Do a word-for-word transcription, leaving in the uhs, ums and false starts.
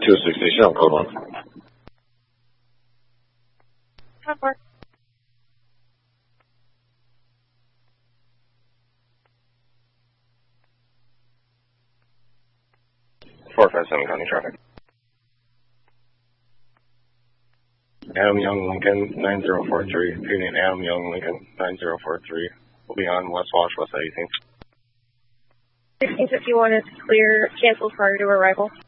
two sixty, Shell code one. How far? four five seven County traffic. Adam Young Lincoln, nine zero four three. Union Adam Young Lincoln, nine zero four three. We'll be on West Wash, West eighteenth. sixteen fifty-one is clear, cancel prior to arrival.